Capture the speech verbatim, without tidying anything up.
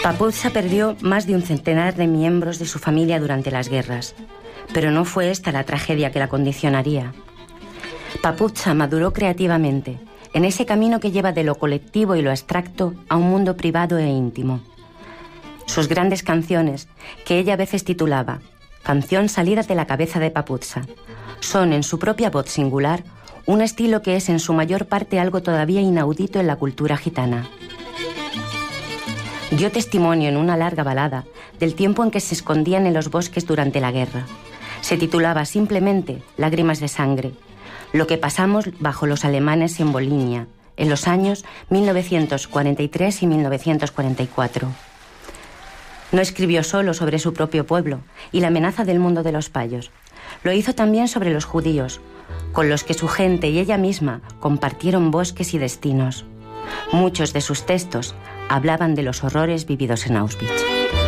Papuzza perdió más de un centenar de miembros de su familia durante las guerras, pero no fue esta la tragedia que la condicionaría. Papuzza maduró creativamente en ese camino que lleva de lo colectivo y lo abstracto a un mundo privado e íntimo. Sus grandes canciones, que ella a veces titulaba Canción salida de la cabeza de Papuzza, son en su propia voz singular un estilo que es en su mayor parte algo todavía inaudito en la cultura gitana. Dio testimonio en una larga balada del tiempo en que se escondían en los bosques durante la guerra. Se titulaba simplemente Lágrimas de sangre, lo que pasamos bajo los alemanes en Volhynia, en los años mil novecientos cuarenta y tres y mil novecientos cuarenta y cuatro. No escribió solo sobre su propio pueblo y la amenaza del mundo de los payos. Lo hizo también sobre los judíos, con los que su gente y ella misma compartieron bosques y destinos. Muchos de sus textos hablaban de los horrores vividos en Auschwitz.